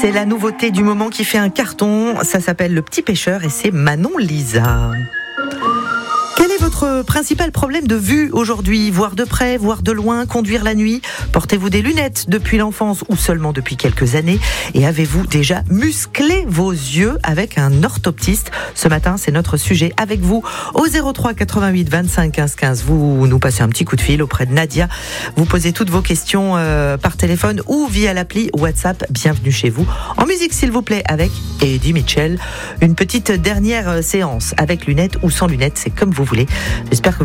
C'est la nouveauté du moment qui fait un carton. Ça s'appelle Le Petit Pêcheur et c'est Manon Lisa. Quel est votre principal problème de vue aujourd'hui ? Voir de près, voir de loin, conduire la nuit ? Portez-vous des lunettes depuis l'enfance ou seulement depuis quelques années ? Et avez-vous déjà musclé vos yeux avec un orthoptiste ? Ce matin, c'est notre sujet avec vous. Au 03 88 25 15 15, vous nous passez un petit coup de fil auprès de Nadia. Vous posez toutes vos questions par téléphone ou via l'appli WhatsApp. Bienvenue chez vous. En musique, s'il vous plaît, avec Eddie Mitchell. Une petite dernière séance avec lunettes ou sans lunettes, c'est comme vous voulez. J'espère que